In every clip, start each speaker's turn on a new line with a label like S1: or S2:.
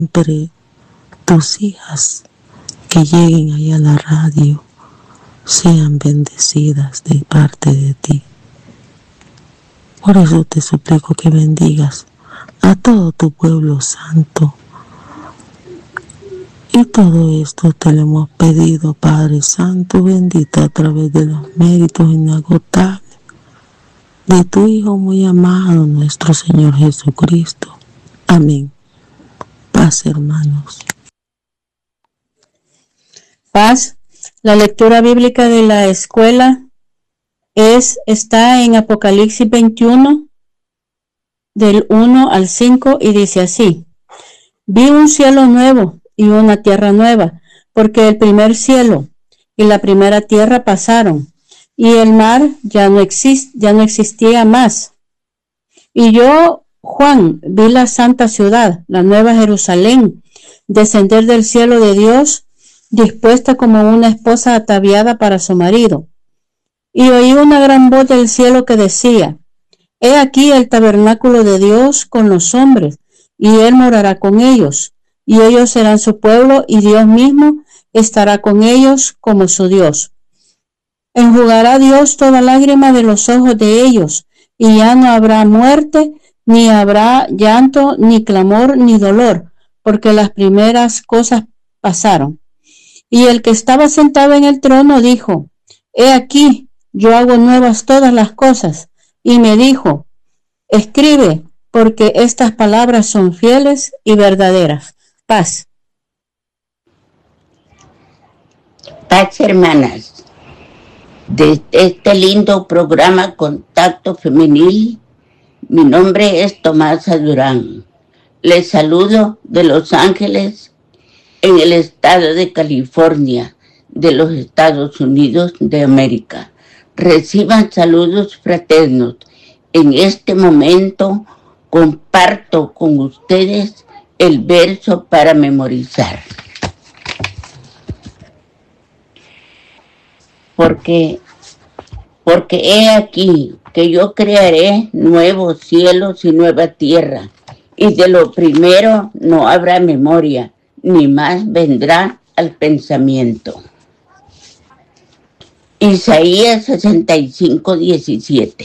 S1: Siempre tus hijas que lleguen ahí a la radio sean bendecidas de parte de ti. Por eso te suplico que bendigas a todo tu pueblo santo. Y todo esto te lo hemos pedido, Padre Santo bendito, a través de los méritos inagotables de tu Hijo muy amado, nuestro Señor Jesucristo. Amén. Paz, hermanos.
S2: Paz. La lectura bíblica de la escuela está en Apocalipsis 21, del 1 al 5, y dice así: Vi un cielo nuevo y una tierra nueva, porque el primer cielo y la primera tierra pasaron, y el mar ya no existía más. Y yo, Juan, vi la santa ciudad, la nueva Jerusalén, descender del cielo de Dios, dispuesta como una esposa ataviada para su marido. Y oí una gran voz del cielo que decía: He aquí el tabernáculo de Dios con los hombres, y Él morará con ellos, y ellos serán su pueblo, y Dios mismo estará con ellos como su Dios. Enjugará Dios toda lágrima de los ojos de ellos, y ya no habrá muerte, ni habrá llanto, ni clamor, ni dolor, porque las primeras cosas pasaron. Y el que estaba sentado en el trono dijo: He aquí, yo hago nuevas todas las cosas. Y me dijo: Escribe, porque estas palabras son fieles y verdaderas. Paz.
S3: Paz, hermanas. De este lindo programa Contacto Femenil, mi nombre es Tomasa Durán. Les saludo de Los Ángeles, en el estado de California, de los Estados Unidos de América. Reciban saludos fraternos. En este momento comparto con ustedes el verso para memorizar. Porque he aquí que yo crearé nuevos cielos y nueva tierra, y de lo primero no habrá memoria, ni más vendrá al pensamiento. Isaías 65:17.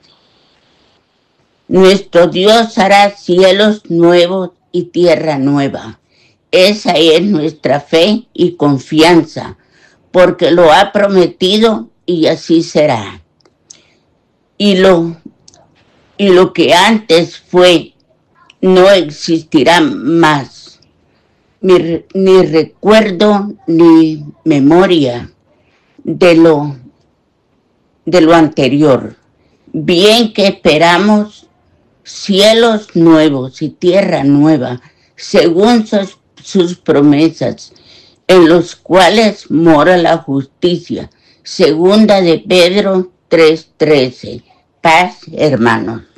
S3: Nuestro Dios hará cielos nuevos y tierra nueva. Esa es nuestra fe y confianza, porque lo ha prometido y así será. Y lo que antes fue no existirá más, ni recuerdo ni memoria de lo anterior. Bien que esperamos cielos nuevos y tierra nueva, según sus promesas, en los cuales mora la justicia. Segunda de Pedro 3:13. Paz, hermanos.